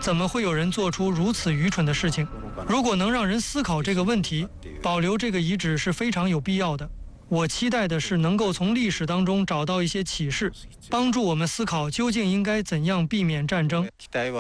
怎么会有人做出如此愚蠢的事情？如果能让人思考这个问题，保留这个遗址是非常有必要的。我期待的是能够从历史当中找到一些启示，帮助我们思考究竟应该怎样避免战争。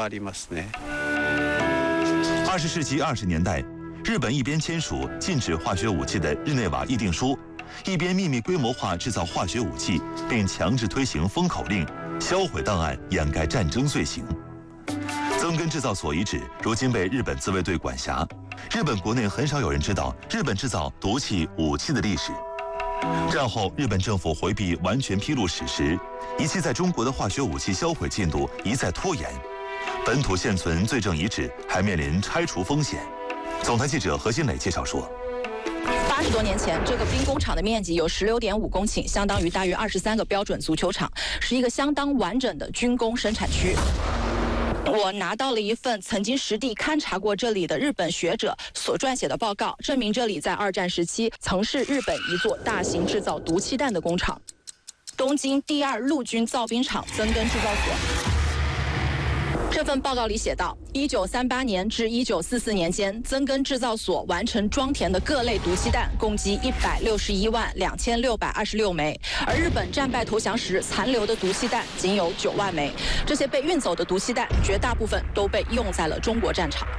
20世纪20年代，日本一边签署禁止化学武器的日内瓦议定书，一边秘密规模化制造化学武器，并强制推行封口令，销毁档案，掩盖战争罪行。增根制造所遗址如今被日本自卫队管辖，日本国内很少有人知道日本制造毒气武器的历史。战后，日本政府回避完全披露史实，遗弃在中国的化学武器销毁进度一再拖延，本土现存罪证遗址还面临拆除风险。总台记者何新磊介绍说 ，80多年前，这个兵工厂的面积有16.5公顷，相当于大约23个标准足球场，是一个相当完整的军工生产区。我拿到了一份曾经实地勘察过这里的日本学者所撰写的报告，证明这里在2战时期曾是日本一座大型制造毒气弹的工厂——东京第2陆军造兵厂增根制造所。这份报告里写道，1938年至1944年间，增根制造所完成装填的各类毒气弹共计1612626枚，而日本战败投降时残留的毒气弹仅有9万枚。这些被运走的毒气弹，绝大部分都被用在了中国战场。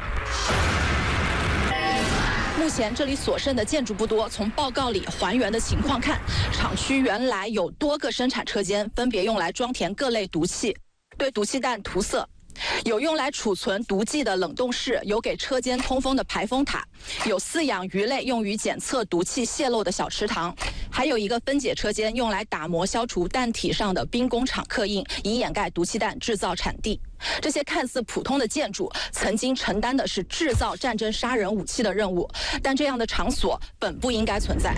目前这里所剩的建筑不多，从报告里还原的情况看，厂区原来有多个生产车间，分别用来装填各类毒气，对毒气弹涂色。有用来储存毒剂的冷冻室，有给车间通风的排风塔，有饲养鱼类用于检测毒气泄漏的小池塘，还有一个分解车间用来打磨消除弹体上的兵工厂刻印，以掩盖毒气弹制造产地。这些看似普通的建筑，曾经承担的是制造战争杀人武器的任务，但这样的场所本不应该存在。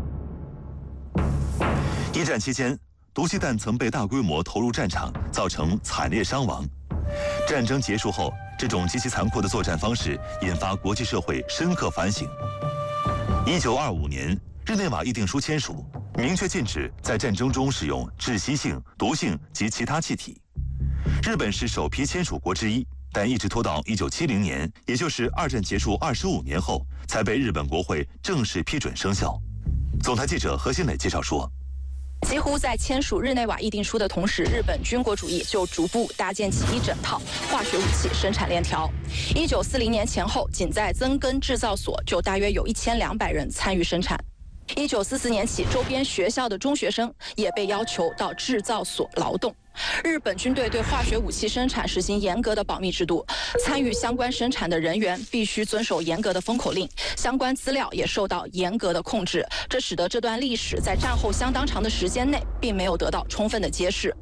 一战期间，毒气弹曾被大规模投入战场，造成惨烈伤亡。战争结束后，这种极其残酷的作战方式引发国际社会深刻反省。1925年，日内瓦议定书签署，明确禁止在战争中使用致吸性、毒性及其他气体。日本是首批签署国之一，但一直拖到1970年，也就是2战结束25年后，才被日本国会正式批准生效。总台记者何新磊介绍说， 几乎在签署日内瓦议定书的同时，日本军国主义就逐步搭建起一整套化学武器生产链条。1940年前后，仅在增根制造所就大约有1200人参与生产。1944年起，周边学校的中学生也被要求到制造所劳动。日本军队对化学武器生产实行严格的保密制度，参与相关生产的人员必须遵守严格的封口令，相关资料也受到严格的控制，这使得这段历史在战后相当长的时间内并没有得到充分的揭示。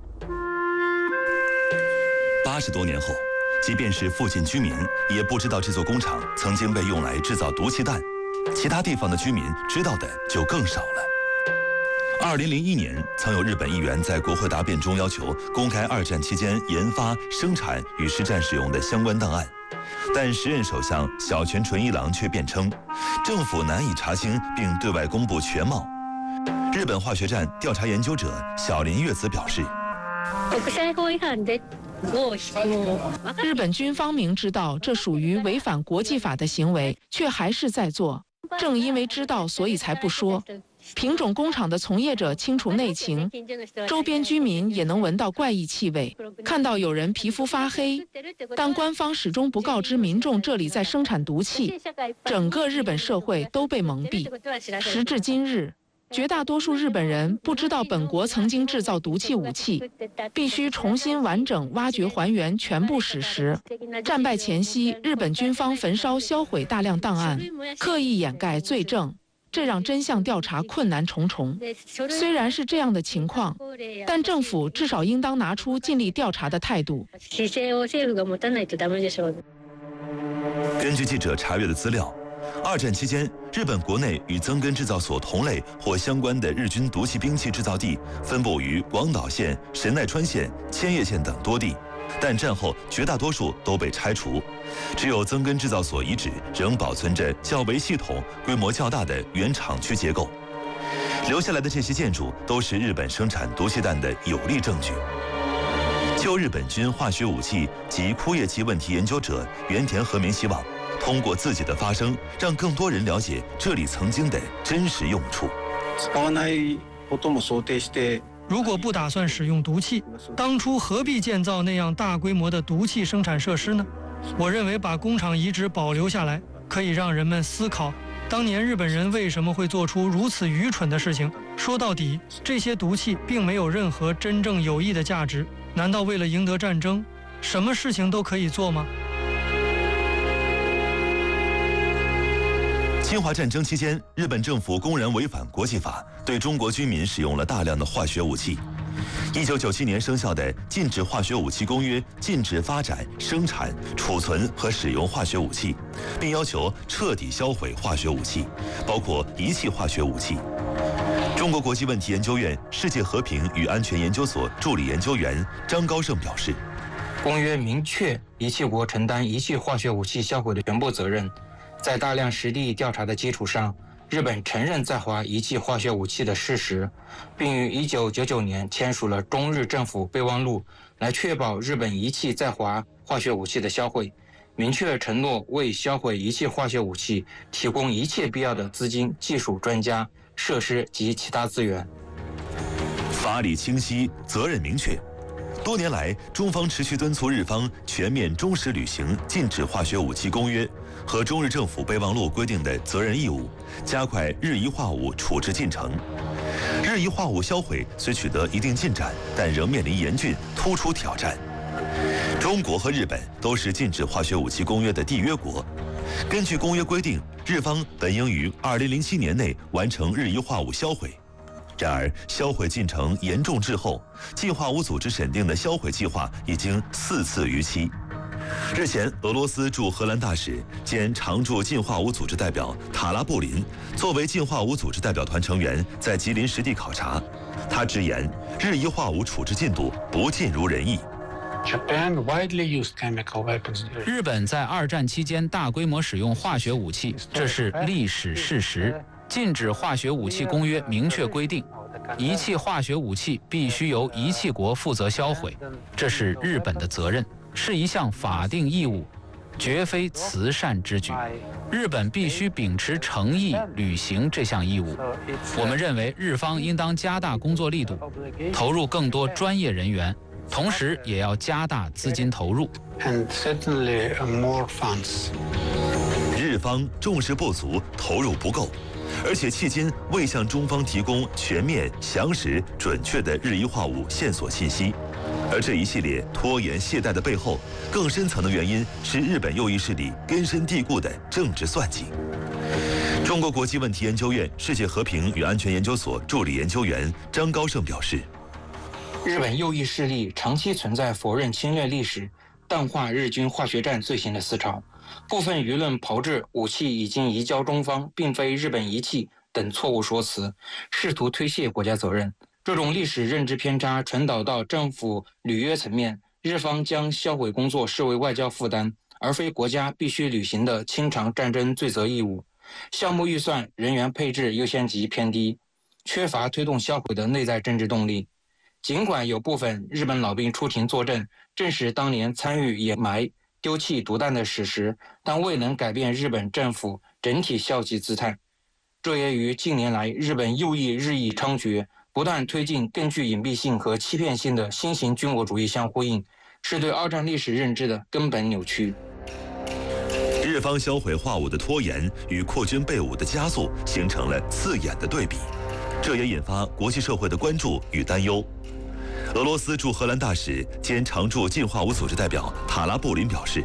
80多年后，即便是附近居民也不知道这座工厂曾经被用来制造毒气弹，其他地方的居民知道的就更少了。2001年，曾有日本议员在国会答辩中要求公开2战期间研发、生产与实战使用的相关档案，但时任首相小泉纯一郎却辩称，政府难以查清并对外公布全貌。日本化学站调查研究者小林月子表示， 日本军方明知道这属于违反国际法的行为，却还是在做。正因为知道，所以才不说。品种工厂的从业者清楚内情，周边居民也能闻到怪异气味，看到有人皮肤发黑，但官方始终不告知民众这里在生产毒气，整个日本社会都被蒙蔽。时至今日，绝大多数日本人不知道本国曾经制造毒气武器，必须重新完整挖掘还原全部史实。战败前夕，日本军方焚烧销毁大量档案，刻意掩盖罪证，这让真相调查困难重重。虽然是这样的情况，但政府至少应当拿出尽力调查的态度。 根据记者查阅的资料，2战期间，日本国内与增根制造所同类或相关的日军毒气兵器制造地分布于广岛县、神奈川县、千叶县等多地，但战后绝大多数都被拆除，只有增根制造所遗址仍保存着较为系统、规模较大的原厂区结构。留下来的这些建筑都是日本生产毒气弹的有力证据。 旧日本军化学武器及枯叶剂问题研究者原田和明希望通过自己的发声，让更多人了解这里曾经的真实用处。 如果不打算使用毒气，当初何必建造那样大规模的毒气生产设施呢？我认为把工厂遗址保留下来，可以让人们思考，当年日本人为什么会做出如此愚蠢的事情。说到底，这些毒气并没有任何真正有益的价值。难道为了赢得战争，什么事情都可以做吗？ 侵华战争期间，日本政府公然违反国际法，对中国居民使用了大量的化学武器。1997年生效的《禁止化学武器公约》禁止发展、生产、储存和使用化学武器，并要求彻底销毁化学武器，包括仪器化学武器。中国国际问题研究院世界和平与安全研究所助理研究员张高胜表示， 公约明确仪器国承担仪器化学武器销毁的全部责任。在大量实地调查的基础上，日本承认在华仪器化学武器的事实，并于1999年签署了中日政府备忘录，来确保日本仪器在华化学武器的销毁，明确承诺为销毁仪器化学武器提供一切必要的资金、技术、专家、设施及其他资源。 法理清晰，责任明确。多年来，中方持续敦促日方全面忠实履行《禁止化学武器公约》和中日政府备忘录规定的责任义务，加快日仪化武处置进程。日仪化武销毁虽取得一定进展，但仍面临严峻突出挑战。中国和日本都是禁止化学武器公约的缔约国。根据公约规定，日方本应于2007年内完成日仪化武销毁。然而，销毁进程严重滞后，禁化武组织审定的销毁计划已经4次逾期。日前，俄罗斯驻荷兰大使兼常驻禁化武组织代表塔拉布林作为禁化武组织代表团成员，在吉林实地考察。他直言，日仪化武处置进度不尽如人意。 日本在2战期间大规模使用化学武器，这是历史事实。禁止化学武器公约明确规定，仪器化学武器必须由仪器国负责销毁，这是日本的责任，是一项法定义务，绝非慈善之举。日本必须秉持诚意履行这项义务。我们认为日方应当加大工作力度，投入更多专业人员，同时也要加大资金投入。 日方重视不足，投入不够。而且迄今未向中方提供全面、详实、准确的日仪化武线索信息，而这一系列拖延懈怠的背后，更深层的原因是日本右翼势力根深蒂固的政治算计。中国国际问题研究院世界和平与安全研究所助理研究员张高胜表示， 日本右翼势力长期存在否认侵略历史、淡化日军化学战罪行的思潮。部分舆论炮制武器已经移交中方，并非日本遗弃等错误说辞，试图推卸国家责任。这种历史认知偏差传导到政府履约层面，日方将销毁工作视为外交负担，而非国家必须履行的清偿战争罪责义务。项目预算、人员配置优先级偏低，缺乏推动销毁的内在政治动力。尽管有部分日本老兵出庭作证，证实当年参与掩埋、丢弃毒弹的事实，但未能改变日本政府整体消极姿态。这也与近年来日本右翼日益猖獗，不断推进更具隐蔽性和欺骗性的新型军国主义相呼应，是对二战历史认知的根本扭曲。 日方销毁化武的拖延与扩军备武的加速形成了刺眼的对比，这也引发国际社会的关注与担忧。俄罗斯驻荷兰大使兼常驻禁化武组织代表塔拉布林表示，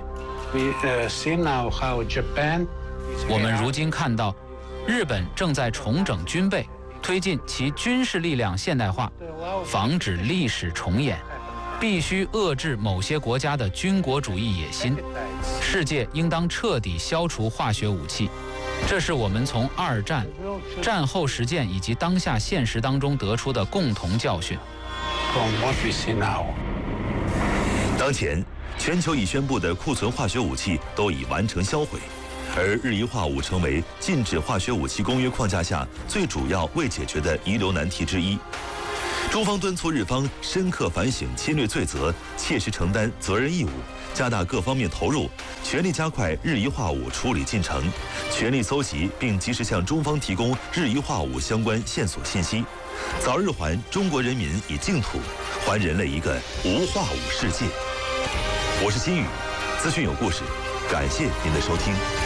我们如今看到，日本正在重整军备，推进其军事力量现代化，防止历史重演，必须遏制某些国家的军国主义野心。世界应当彻底消除化学武器，这是我们从二战、战后实践以及当下现实当中得出的共同教训。 当前，全球已宣布的库存化学武器都已完成销毁，而日仪化武成为禁止化学武器公约框架下最主要未解决的遗留难题之一。 中方敦促日方深刻反省侵略罪责，切实承担责任义务，加大各方面投入，全力加快日夷化武处理进程，全力搜集并及时向中方提供日夷化武相关线索信息，早日还中国人民以净土，还人类一个无化武世界。我是金宇，资讯有故事，感谢您的收听。